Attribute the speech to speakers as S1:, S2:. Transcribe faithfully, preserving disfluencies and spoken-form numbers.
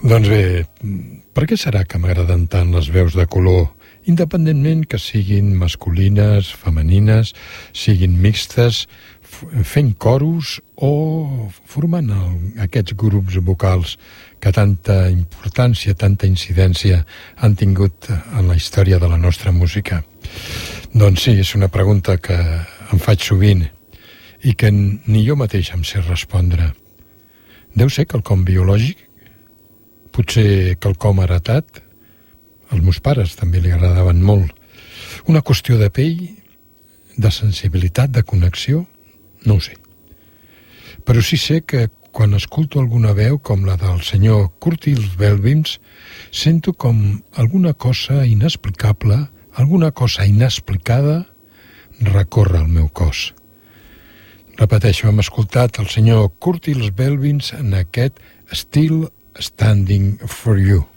S1: Doncs bé, per què serà que m'agraden tant les veus de color, independentment que siguin masculines, femenines, siguin mixtes, fent coros o formant el, aquests grups vocals que tanta importància, tanta incidència han tingut en la història de la nostra música? Doncs sí, és una pregunta que em faig sovint i que ni jo mateix em sé respondre. Deu ser quelcom biològic? Potser quelcom heretat? Als meus pares també li agradaven molt. Una qüestió de pell, de sensibilitat, de connexió? No ho sé. Però sí sé que quan escolto alguna veu com la del senyor Curtis Belvims, sento com alguna cosa inexplicable, alguna cosa inexplicada recorre el meu cos. Repeteixo, hem escoltat el senyor Curtis Belvims en aquest Still Standing for You.